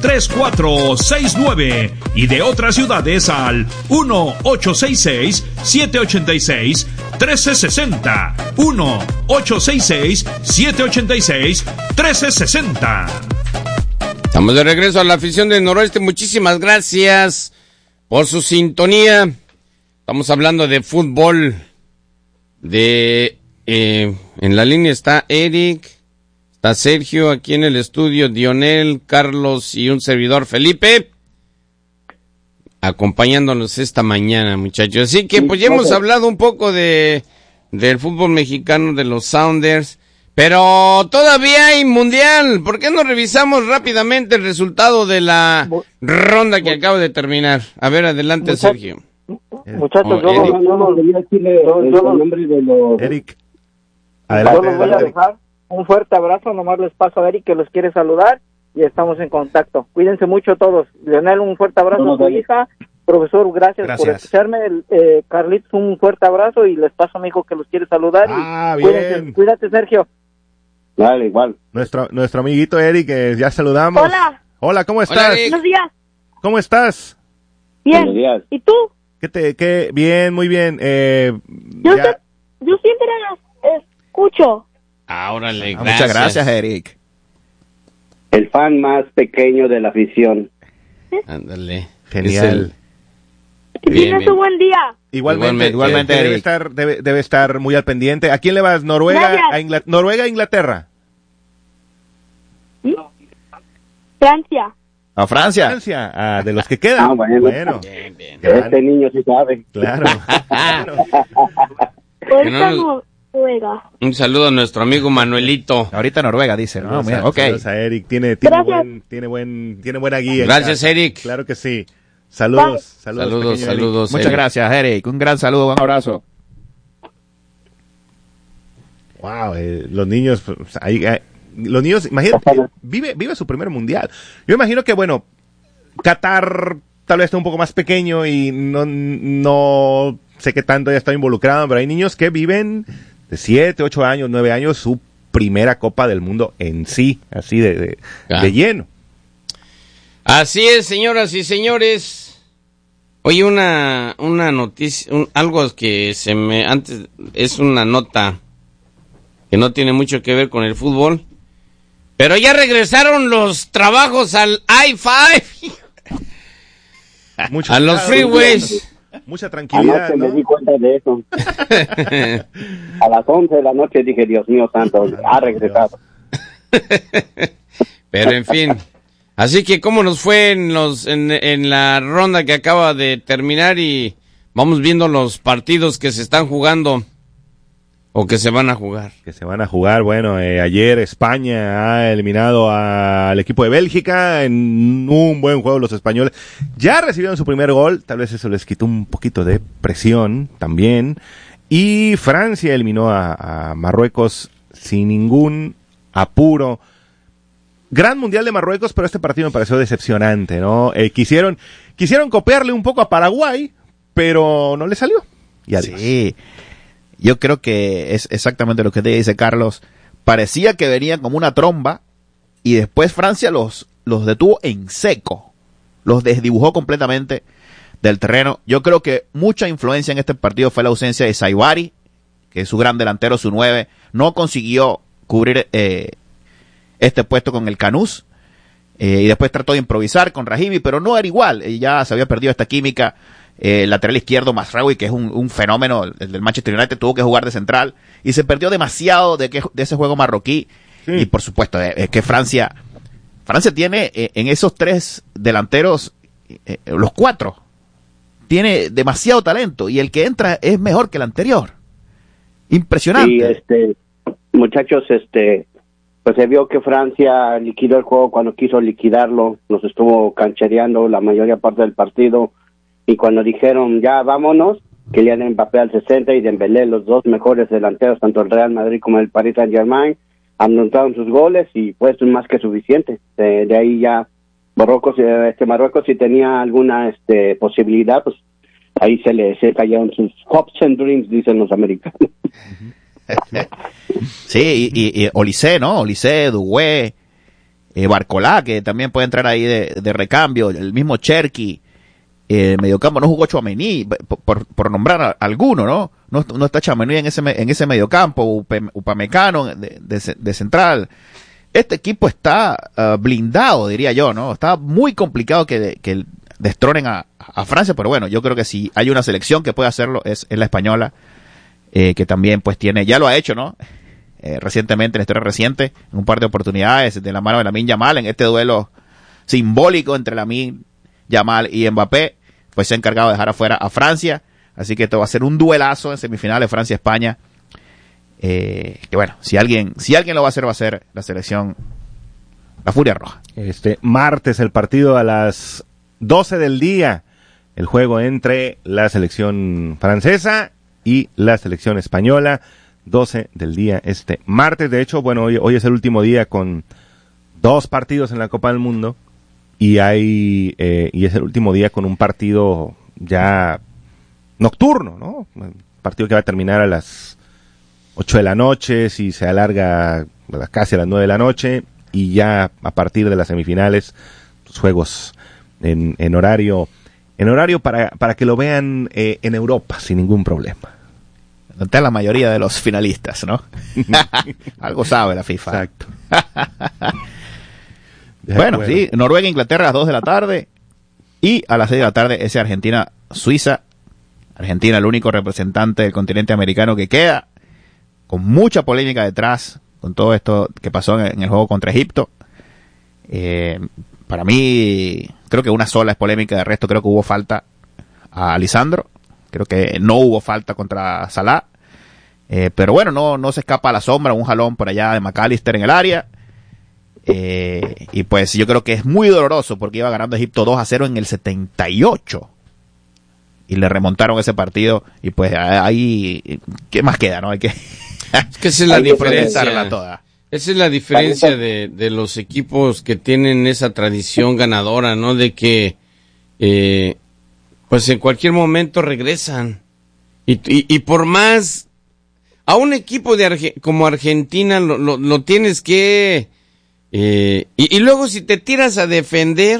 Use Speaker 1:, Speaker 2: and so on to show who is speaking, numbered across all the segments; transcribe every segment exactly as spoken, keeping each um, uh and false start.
Speaker 1: tres cuatro seis nueve y de otras ciudades al uno ocho seis seis, siete ocho seis, uno tres seis cero. uno ocho seis seis, siete ocho seis, uno tres seis cero.
Speaker 2: Estamos de regreso a la afición del Noroeste. Muchísimas gracias por su sintonía. Estamos hablando de fútbol. De eh, en la línea está Eric, está Sergio, aquí en el estudio Dionel, Carlos y un servidor Felipe, acompañándonos esta mañana, muchachos. Así que pues ya hemos hablado un poco de del fútbol mexicano, de los Sounders, pero todavía hay mundial. ¿Por qué no revisamos rápidamente el resultado de la ronda que acaba de terminar? A ver, adelante, Muchachos. Sergio.
Speaker 3: Muchachos, oh, yo, no, no, yo, decirle yo, el, yo, el nombre de los...
Speaker 4: Eric, adelante.
Speaker 3: Yo los voy a dejar un fuerte abrazo, nomás les paso a Eric que los quiere saludar y estamos en contacto. Cuídense mucho todos. Leonel, un fuerte abrazo no, no, a tu hija. Profesor, gracias, gracias. por escucharme. Eh, Carlitos, un fuerte abrazo y les paso a mi hijo que los quiere saludar.
Speaker 4: Ah,
Speaker 3: y
Speaker 4: bien.
Speaker 3: Cuídense, cuídate, Sergio.
Speaker 5: Vale, igual.
Speaker 4: Nuestro, nuestro amiguito Eric, eh, ya saludamos.
Speaker 6: Hola.
Speaker 4: Hola, ¿cómo estás?
Speaker 6: Hola, buenos días.
Speaker 4: ¿Cómo estás?
Speaker 6: Bien. Buenos días. ¿Y tú?
Speaker 4: ¿Qué te, qué? Bien, muy bien. Eh,
Speaker 6: yo, te, yo siempre las escucho.
Speaker 2: Ahora le
Speaker 7: ah, Muchas gracias, Eric.
Speaker 5: El fan más pequeño de la afición.
Speaker 2: ¿Eh? Ándale.
Speaker 4: Genial.
Speaker 6: Que tienes un buen día.
Speaker 4: Igualmente, igualmente, igualmente Eric. Debe estar, debe, debe estar muy al pendiente. ¿A quién le vas? ¿Noruega a Ingl- Noruega a Inglaterra?
Speaker 6: ¿Sí? Francia.
Speaker 7: ¿A Francia?
Speaker 4: Francia, ah, de los que quedan.
Speaker 5: Ah, bueno.
Speaker 4: bueno.
Speaker 5: Bien, bien. Este niño sí sabe.
Speaker 4: Claro.
Speaker 6: Ahorita Noruega.
Speaker 2: Un saludo a nuestro amigo Manuelito.
Speaker 7: Ahorita Noruega, dice, ¿no?
Speaker 4: Mira,
Speaker 7: ok.
Speaker 4: Saludos a Eric. Tiene, tiene, buen, tiene, buen, tiene buena guía.
Speaker 2: Gracias, Eric.
Speaker 4: Claro que sí. Saludos, saludos.
Speaker 2: Saludos, saludos.
Speaker 7: Muchas
Speaker 2: Eric.
Speaker 7: gracias, Eric. Un gran saludo, un abrazo.
Speaker 4: Wow, eh, los niños, pues, ahí, eh, los niños, imagínate, eh, vive, vive su primer mundial. Yo imagino que, bueno, Qatar tal vez está un poco más pequeño y no, no sé qué tanto ya está involucrado, pero hay niños que viven de siete, ocho años, nueve años su primera Copa del Mundo en sí, así de, de, ah. de lleno.
Speaker 2: Así es, señoras y señores. Oye, una, una noticia, un, algo que se me, antes, es una nota que no tiene mucho que ver con el fútbol, pero ya regresaron los trabajos al I cinco,
Speaker 4: Mucho
Speaker 2: a los freeways.
Speaker 4: Mucha tranquilidad,
Speaker 5: Anoche
Speaker 4: ¿no?
Speaker 5: me di cuenta de eso. A las once de la noche dije, Dios mío santo, ha regresado.
Speaker 2: Pero en fin, así que cómo nos fue en los en, en la ronda que acaba de terminar y vamos viendo los partidos que se están jugando. ¿O que se van a jugar?
Speaker 4: Que se van a jugar. Bueno, eh, ayer España ha eliminado a, al equipo de Bélgica en un buen juego. Los españoles ya recibieron su primer gol. Tal vez eso les quitó un poquito de presión también. Y Francia eliminó a, a Marruecos sin ningún apuro. Gran mundial de Marruecos, pero este partido me pareció decepcionante, ¿no? Eh, quisieron, quisieron copiarle un poco a Paraguay, pero no le salió. Y adiós.
Speaker 7: Sí. Yo creo que es exactamente lo que te dice Carlos. Parecía que venían como una tromba y después Francia los, los detuvo en seco. Los desdibujó completamente del terreno. Yo creo que mucha influencia en este partido fue la ausencia de Saibari, que es su gran delantero, su nueve. No consiguió cubrir eh, este puesto con el Canús. Eh, y después trató de improvisar con Rahimi, pero no era igual. Eh, ya se había perdido esta química. Eh, el lateral izquierdo, Mazraoui, que es un, un fenómeno, el del Manchester United, tuvo que jugar de central y se perdió demasiado de, que, de ese juego marroquí. Sí. Y por supuesto, es eh, que Francia Francia tiene eh, en esos tres delanteros, eh, los cuatro, tiene demasiado talento y el que entra es mejor que el anterior. Impresionante.
Speaker 5: Sí, este, muchachos, este, pues se vio que Francia liquidó el juego cuando quiso liquidarlo, nos estuvo canchereando la mayoría parte del partido. Y cuando dijeron, ya vámonos, Kylian Mbappé al sesenta y Dembélé, los dos mejores delanteros, tanto el Real Madrid como el Paris Saint-Germain, anotaron sus goles y pues más que suficiente. De, de ahí ya Marruecos, este Marruecos si tenía alguna este posibilidad, pues ahí se le se cayeron sus hopes and dreams, dicen los americanos.
Speaker 7: Sí, y, y, y Olise, ¿no? Olise, Doué, eh, Barcolá, que también puede entrar ahí de, de recambio, el mismo Cherky, eh, mediocampo, no jugó Tchouaméni, por, por, por nombrar a, alguno, ¿no? No, no está Tchouaméni en ese, en ese mediocampo, Upamecano de, de, de central. Este equipo está uh, blindado, diría yo, ¿no? Está muy complicado que, que destronen a, a Francia, pero bueno, yo creo que si hay una selección que puede hacerlo es, es la española, eh, que también pues tiene, ya lo ha hecho, ¿no? Eh, recientemente, en la historia reciente, en un par de oportunidades, de la mano de Lamine Yamal, en este duelo simbólico entre Lamine Yamal y Mbappé, pues se ha encargado de dejar afuera a Francia, así que esto va a ser un duelazo en semifinales Francia-España. Eh, que bueno, si alguien, si alguien lo va a hacer, va a ser la selección, la Furia Roja.
Speaker 4: Este martes el partido a las doce del día, el juego entre la selección francesa y la selección española, doce del día este martes. De hecho, bueno, hoy, hoy es el último día con dos partidos en la Copa del Mundo y hay eh, y es el último día con un partido ya nocturno, ¿no? Un partido que va a terminar a las ocho de la noche, si se alarga casi a las nueve de la noche, y ya a partir de las semifinales, los juegos en, en horario en horario para, para que lo vean eh, en Europa sin ningún problema.
Speaker 7: Está la mayoría de los finalistas, ¿no? Algo sabe la FIFA.
Speaker 4: Exacto.
Speaker 7: Bueno, sí, Noruega, Inglaterra a las dos de la tarde, y a las seis de la tarde ese Argentina-Suiza. Argentina, el único representante del continente americano que queda, con mucha polémica detrás, con todo esto que pasó en el juego contra Egipto. Eh, para mí, creo que una sola es polémica, de resto creo que hubo falta a Lisandro, creo que no hubo falta contra Salah, eh, pero bueno, no, no se escapa a la sombra, un jalón por allá de McAllister en el área, eh, y pues yo creo que es muy doloroso, porque iba ganando Egipto dos a cero en el setenta y ocho, y le remontaron ese partido, y pues ahí, ¿qué más queda, no? Hay que...
Speaker 2: Es que esa es la diferencia.
Speaker 7: Toda.
Speaker 2: Esa es la diferencia de, de los equipos que tienen esa tradición ganadora, ¿no? De que, eh, pues en cualquier momento regresan. Y, y, y por más, a un equipo de Arge- como Argentina lo, lo, lo tienes que, eh, y, y luego si te tiras a defender,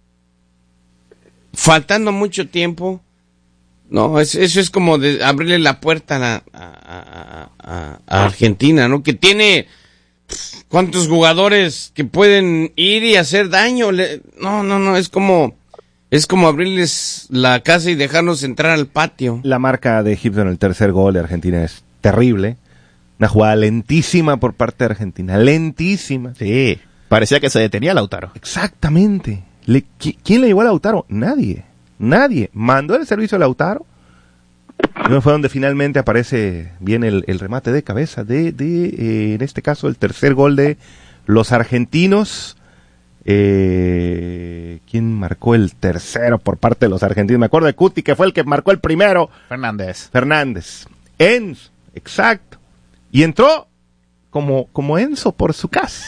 Speaker 2: faltando mucho tiempo, no, es, eso es como de abrirle la puerta a, la, a, a, a, a Argentina, ¿no? Que tiene pff, cuántos jugadores que pueden ir y hacer daño. Le, no, no, no, es como es como abrirles la casa y dejarnos entrar al patio.
Speaker 4: La marca de Egipto en el tercer gol de Argentina es terrible. Una jugada lentísima por parte de Argentina, lentísima.
Speaker 7: Sí, parecía que se detenía Lautaro.
Speaker 4: Exactamente. Le, ¿Quién le llevó a Lautaro? Nadie. Nadie. Mandó el servicio a Lautaro. Y fue donde finalmente aparece bien el, el remate de cabeza de, de eh, en este caso, el tercer gol de los argentinos. Eh, ¿Quién marcó el tercero por parte de los argentinos? Me acuerdo de Cuti, que fue el que marcó el primero.
Speaker 7: Fernández.
Speaker 4: Fernández. Enzo, exacto. Y entró como, como Enzo por su casa.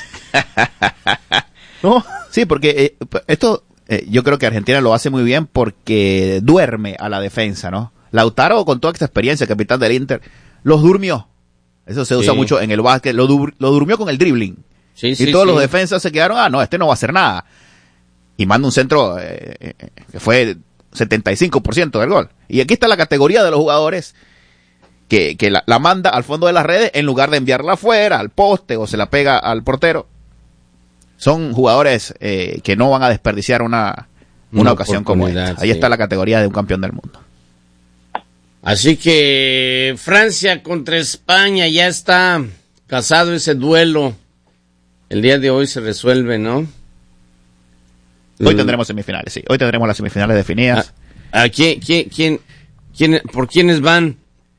Speaker 7: ¿No? Sí, porque eh, esto... Eh, yo creo que Argentina lo hace muy bien porque duerme a la defensa, ¿no? Lautaro, con toda esta experiencia, capitán del Inter, los durmió. Eso se usa sí. mucho en el básquet. Lo, dur- lo durmió con el dribbling. Sí, y sí, todos sí. los defensas se quedaron, ah, no, este no va a hacer nada. Y manda un centro eh, eh, que fue setenta y cinco por ciento del gol. Y aquí está la categoría de los jugadores que, que la, la manda al fondo de las redes en lugar de enviarla afuera, al poste, o se la pega al portero. Son jugadores eh, que no van a desperdiciar una, una, una ocasión como esta. Ahí sí. está la categoría de un campeón del mundo.
Speaker 2: Así que Francia contra España, ya está casado ese duelo. El día de hoy se resuelve, ¿no?
Speaker 7: Hoy tendremos semifinales, sí. Hoy tendremos las semifinales definidas.
Speaker 2: ¿A, a quién, quién, quién, quién, por quiénes van?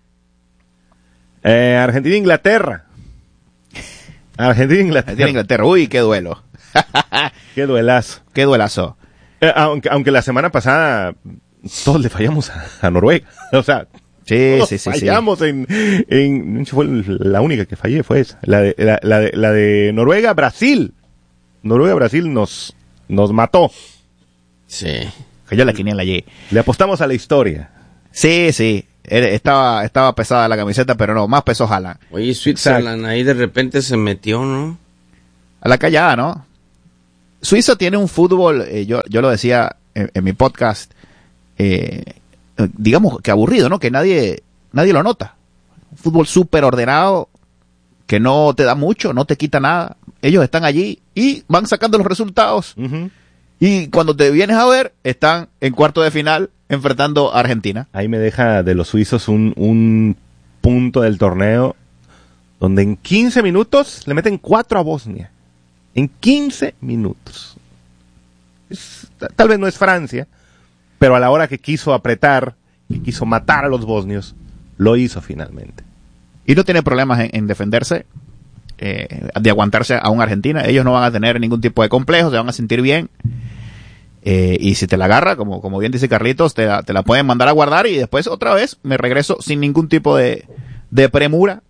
Speaker 4: Eh, Argentina, Inglaterra. Argentina, Inglaterra.
Speaker 7: Argentina, Inglaterra. Uy, qué duelo.
Speaker 4: Qué duelazo.
Speaker 7: Qué duelazo.
Speaker 4: Eh, aunque, aunque la semana pasada todos le fallamos a, a Noruega. O sea,
Speaker 7: sí,
Speaker 4: todos
Speaker 7: sí, sí,
Speaker 4: fallamos
Speaker 7: sí.
Speaker 4: en, en, fue la única que fallé fue esa. La de, la, la de, la de Noruega, Brasil. Noruega, Brasil nos, nos mató.
Speaker 2: Sí.
Speaker 7: Que yo la quiniela allí.
Speaker 4: Le apostamos a la historia.
Speaker 7: Sí, sí. Estaba, estaba pesada la camiseta, pero no, más pesó Haaland.
Speaker 2: Oye, Switzerland ahí de repente se metió, ¿no?
Speaker 7: A la callada, ¿no? Suiza tiene un fútbol, eh, yo, yo lo decía en, en mi podcast, eh, digamos que aburrido, ¿no? Que nadie, nadie lo nota. Un fútbol súper ordenado, que no te da mucho, no te quita nada. Ellos están allí y van sacando los resultados. Uh-huh. Y cuando te vienes a ver, están en cuarto de final enfrentando a Argentina.
Speaker 4: Ahí me deja de los suizos un, un punto del torneo donde en quince minutos le meten cuatro a Bosnia. En quince minutos. Es, tal vez no es Francia, pero a la hora que quiso apretar, que quiso matar a los bosnios, lo hizo finalmente.
Speaker 7: Y no tiene problemas en, en defenderse, eh, de aguantarse a un Argentina. Ellos no van a tener ningún tipo de complejo, se van a sentir bien. Eh, y si te la agarra, como, como bien dice Carlitos, te la, te la pueden mandar a guardar y después otra vez me regreso sin ningún tipo de, de premura,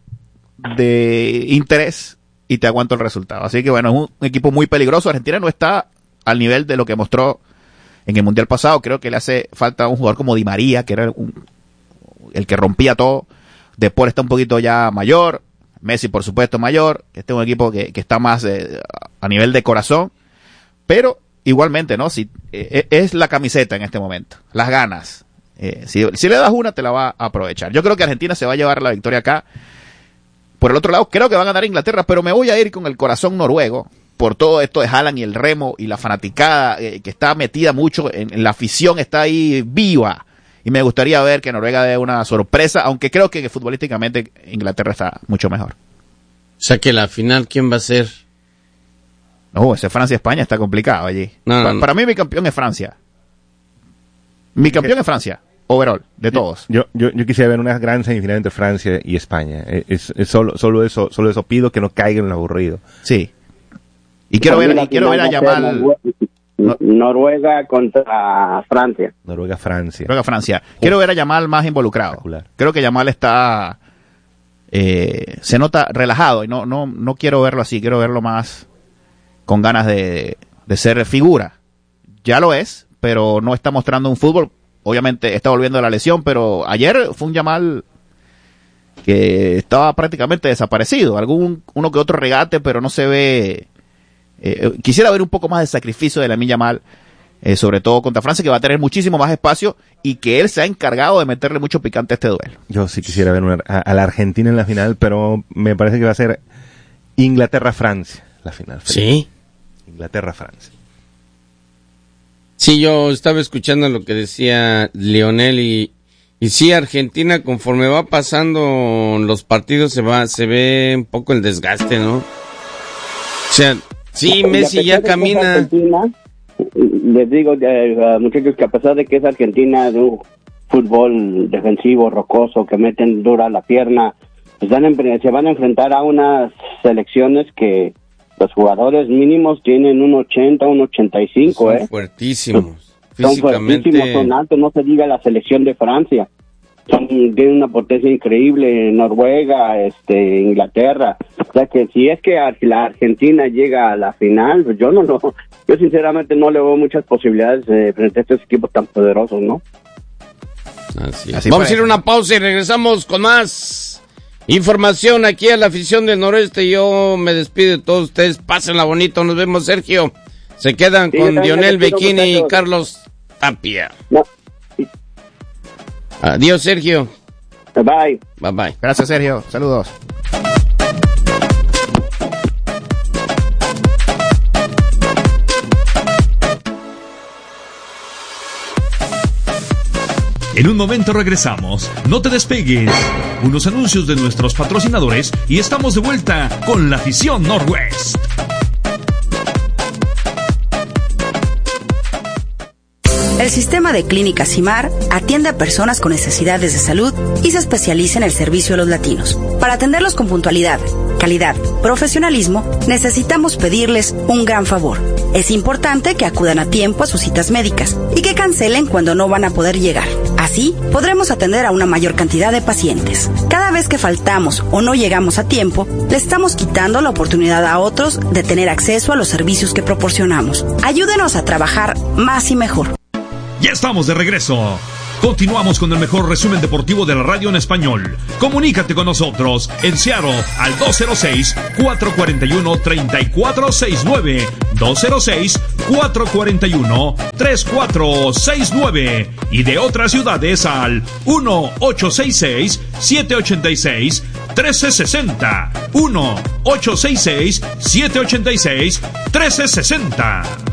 Speaker 7: de interés, y te aguanto el resultado. Así que bueno, es un equipo muy peligroso. Argentina no está al nivel de lo que mostró en el Mundial pasado. Creo que le hace falta un jugador como Di María, que era un, el que rompía todo. De Paul está un poquito ya mayor, Messi por supuesto mayor. Este es un equipo que, que está más eh, a nivel de corazón, pero igualmente, ¿no? Si, eh, es la camiseta en este momento, las ganas. Eh, si, si le das una, te la va a aprovechar. Yo creo que Argentina se va a llevar la victoria acá. Por el otro lado, creo que van a ganar Inglaterra, pero me voy a ir con el corazón noruego por todo esto de Haaland y el remo y la fanaticada eh, que está metida mucho en, en la afición, está ahí viva. Y me gustaría ver que Noruega dé una sorpresa, aunque creo que, que futbolísticamente Inglaterra está mucho mejor.
Speaker 2: O sea que la final, ¿quién va a ser?
Speaker 7: No, ese Francia-España está complicado allí.
Speaker 2: No, no,
Speaker 7: para,
Speaker 2: no.
Speaker 7: para mí mi campeón es Francia. Mi campeón es Francia, overall, de todos.
Speaker 4: Yo, yo, yo quisiera ver una gran semifinal entre Francia y España. Es, es solo, solo eso, solo eso pido, que no caigan en lo aburrido.
Speaker 7: Sí. Y quiero ver, y quiero ver a Yamal.
Speaker 5: No, Noruega contra Francia.
Speaker 4: Noruega-Francia.
Speaker 7: Noruega-Francia. Quiero ver a Yamal más involucrado. Creo que Yamal está, eh, se nota relajado y no, no, no quiero verlo así. Quiero verlo más con ganas de, de ser figura. Ya lo es, pero no está mostrando un fútbol. Obviamente está volviendo a la lesión, pero ayer fue un Yamal que estaba prácticamente desaparecido. Algún uno que otro regate, pero no se ve. Eh, quisiera ver un poco más de sacrificio de Lamine Yamal, eh, sobre todo contra Francia, que va a tener muchísimo más espacio y que él se ha encargado de meterle mucho picante a este duelo.
Speaker 4: Yo sí quisiera ver una, a, a la Argentina en la final, pero me parece que va a ser Inglaterra-Francia la final.
Speaker 2: Sí.
Speaker 4: Inglaterra-Francia.
Speaker 2: Sí, yo estaba escuchando lo que decía Lionel y, y sí, Argentina conforme va pasando los partidos se va, se ve un poco el desgaste, ¿no? O sea, sí, Messi ya camina.
Speaker 5: Les digo, eh, muchachos, que a pesar de que es Argentina de un fútbol defensivo, rocoso, que meten dura la pierna, pues van en, se van a enfrentar a unas selecciones que los jugadores mínimos tienen un ochenta, un ochenta y cinco,
Speaker 2: son
Speaker 5: ¿eh?
Speaker 2: fuertísimos.
Speaker 5: Son
Speaker 2: Físicamente.
Speaker 5: fuertísimos, son altos, no se diga la selección de Francia. Son, tienen una potencia increíble, Noruega, este, Inglaterra. O sea que si es que la Argentina llega a la final, pues yo no lo, yo sinceramente no le veo muchas posibilidades eh, frente a estos equipos tan poderosos, ¿no?
Speaker 2: Así Así Vamos a ir a una pausa y regresamos con más información aquí a la afición del Noroeste. Yo me despido de todos ustedes, pásenla bonito, nos vemos, Sergio. Se quedan sí, con Lionel Becchini y Carlos Tapia. No. Adiós, Sergio.
Speaker 5: Bye.
Speaker 2: Bye bye.
Speaker 7: Gracias, Sergio. Saludos.
Speaker 1: En un momento regresamos. No te despegues. Unos anuncios de nuestros patrocinadores y estamos de vuelta con la afición Northwest.
Speaker 8: El sistema de Clínicas CIMAR atiende a personas con necesidades de salud y se especializa en el servicio a los latinos. Para atenderlos con puntualidad, calidad, profesionalismo, necesitamos pedirles un gran favor. Es importante que acudan a tiempo a sus citas médicas y que cancelen cuando no van a poder llegar. Así, podremos atender a una mayor cantidad de pacientes. Cada vez que faltamos o no llegamos a tiempo, le estamos quitando la oportunidad a otros de tener acceso a los servicios que proporcionamos. Ayúdenos a trabajar más y mejor.
Speaker 1: Ya estamos de regreso. Continuamos con el mejor resumen deportivo de la radio en español. Comunícate con nosotros en Seattle al dos cero seis, cuatro cuatro uno, tres cuatro seis nueve, dos cero seis, cuatro cuatro uno, tres cuatro seis nueve y de otras ciudades al uno ocho seis seis, siete ocho seis, uno tres seis cero, uno ocho seis seis, siete ocho seis, uno tres seis cero.